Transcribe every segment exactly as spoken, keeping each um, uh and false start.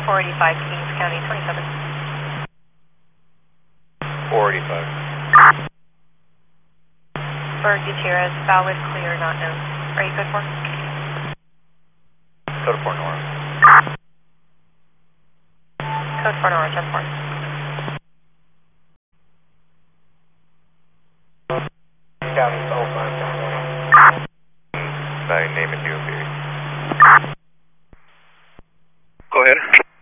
four eighty-five, Kings County, twenty-seven. four eighty-five. Berg Gutierrez, valid, clear, not known. Are you code four? Code four Nora. Code four Nora, ten four. County, cell phone. By name and D O B. Go ahead.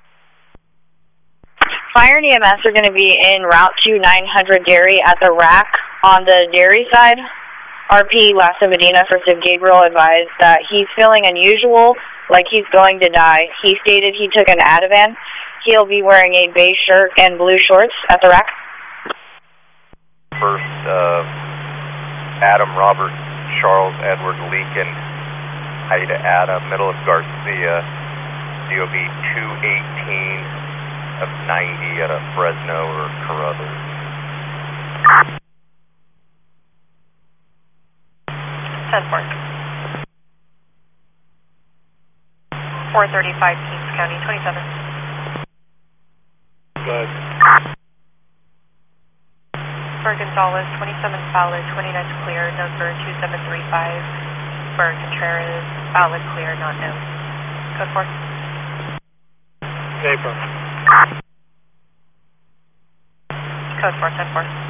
Fire and E M S are going to be en route to nine hundred Dairy at the rack on the dairy side. R P Lassa Medina, First of Gabriel, advised that he's feeling unusual, like he's going to die. He stated he took an Ativan. He'll be wearing a beige shirt and blue shorts at the rack. First, uh, Adam Robert Charles Edward Leakin, Ida Adam, middle of Garcia, D O B two eighteen of ninety at a Fresno or Carruthers. ten four. four thirty-five, Kings County, twenty-seven. Good. Berg Gonzalez, twenty-seven valid, twenty-nine clear, nose burn two seven three five. Berg Contreras, valid, clear, not known. Code four. Paper. Code four, ten four.